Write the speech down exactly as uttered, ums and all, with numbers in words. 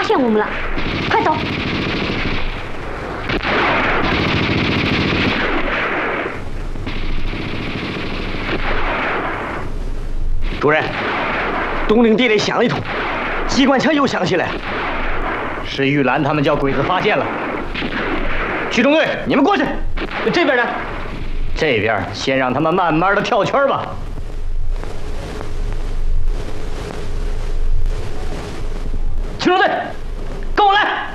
骗我们了，快走！ 主任，东岭地里响了一通，机关枪又响起来，是玉兰他们叫鬼子发现了。区中队，你们过去。这边呢？这边先让他们慢慢的跳圈吧。区中队，跟我来。